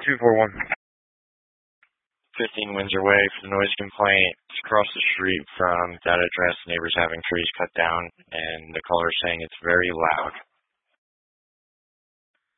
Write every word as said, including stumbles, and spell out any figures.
two four one. fifteen Windsor Way for the noise complaint. It's across the street from that address. Neighbors having trees cut down, and the caller is saying it's very loud.